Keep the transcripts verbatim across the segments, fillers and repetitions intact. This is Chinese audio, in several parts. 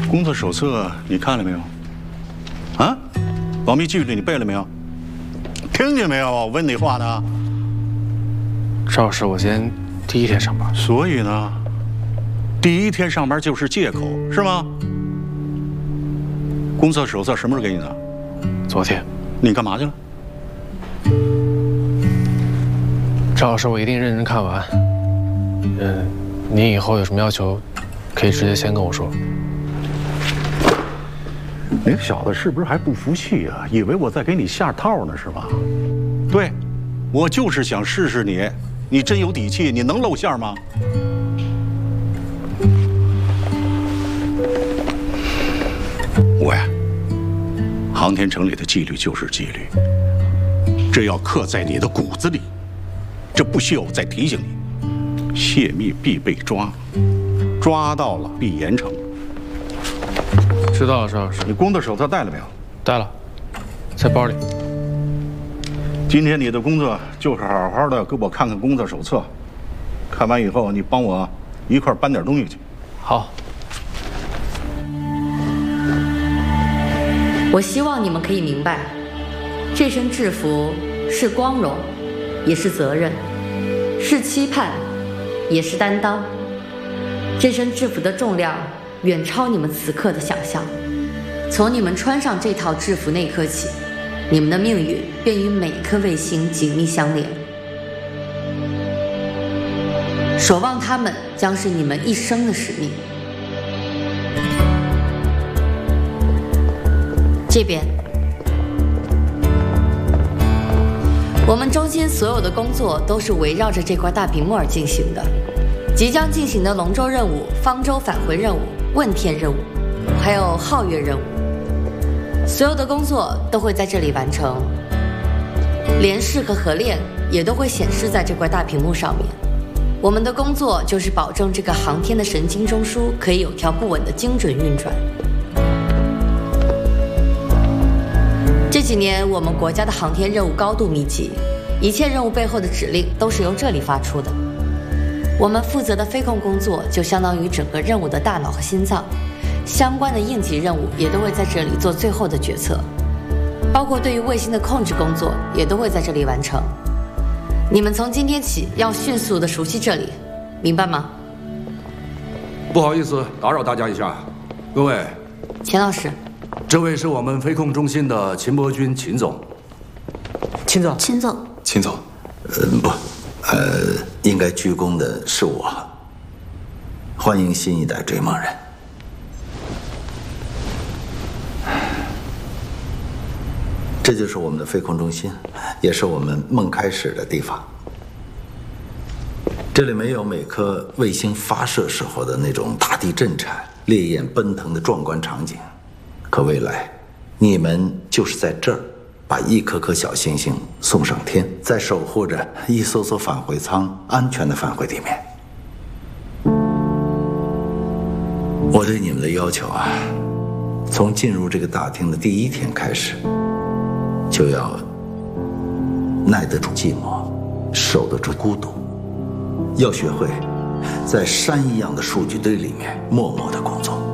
工作手册你看了没有？啊，保密纪律你背了没有？听见没有？我问你话呢。 赵老师，我今天第一天上班， 所以呢，第一天上班就是借口，是吗？工作手册什么时候给你的？ 昨天。 你干嘛去了？ 赵老师，我一定认真看完。嗯，您以后有什么要求，可以直接先跟我说。 你小子是不是还不服气啊？以为我在给你下套呢是吧？对，我就是想试试你，你真有底气，你能露馅吗？我呀，航天城里的纪律就是纪律，这要刻在你的骨子里，这不需要我再提醒你。泄密必被抓，抓到了必严惩。 知道了，赵老师。 你工作手册带了没有？ 带了，在包里。 今天你的工作就是好好的给我看看工作手册，看完以后你帮我一块搬点东西去。 好。 我希望你们可以明白，这身制服是光荣，也是责任，是期盼，也是担当。这身制服的重量 远超你们此刻的想象。从你们穿上这套制服那一刻起，你们的命运便与每颗卫星紧密相连。守望它们将是你们一生的使命。这边，我们中心所有的工作都是围绕着这块大屏幕而进行的。即将进行的龙舟任务、方舟返回任务、 问天任务，还有皓月任务，所有的工作都会在这里完成。联试和合练也都会显示在这块大屏幕上面。我们的工作就是保证这个航天的神经中枢可以有条不紊的精准运转。这几年我们国家的航天任务高度密集，一切任务背后的指令都是由这里发出的。 我们负责的飞控工作就相当于整个任务的大脑和心脏，相关的应急任务也都会在这里做最后的决策，包括对于卫星的控制工作也都会在这里完成。你们从今天起要迅速的熟悉这里，明白吗？ 不好意思，打扰大家一下，各位。 钱老师， 这位是我们飞控中心的秦伯军，秦总。 秦总， 秦总， 秦总，呃不。 呃，应该鞠躬的是我。欢迎新一代追梦人。这就是我们的飞控中心，也是我们梦开始的地方。这里没有每颗卫星发射时候的那种大地震颤、烈焰奔腾的壮观场景，可未来，你们就是在这儿 把一颗颗小星星送上天，再守护着一艘艘返回舱安全地返回地面。我对你们的要求啊，从进入这个大厅的第一天开始，就要耐得住寂寞，守得住孤独，要学会在山一样的数据堆里面默默地工作。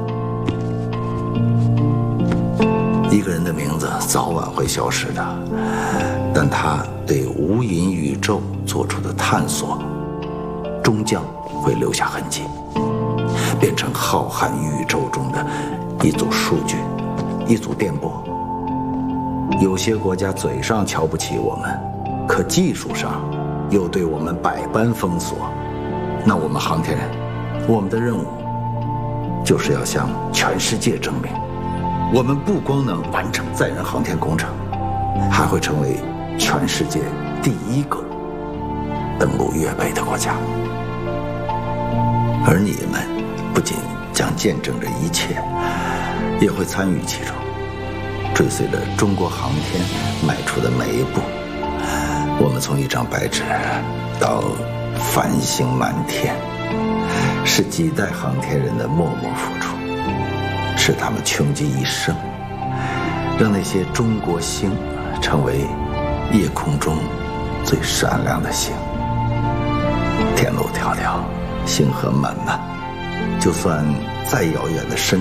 一个人的名字早晚会消失的，但他对无垠宇宙做出的探索，终将会留下痕迹，变成浩瀚宇宙中的一组数据，一组电波。有些国家嘴上瞧不起我们，可技术上又对我们百般封锁。那我们航天人，我们的任务就是要向全世界证明， 我们不光能完成载人航天工程，还会成为全世界第一个登陆月背的国家。而你们不仅将见证这一切，也会参与其中，追随着中国航天迈出的每一步。我们从一张白纸到繁星满天，是几代航天人的默默付出。 是他们穷极一生，让那些中国星成为夜空中最闪亮的星。天路迢迢，星河漫漫，就算再遥远的深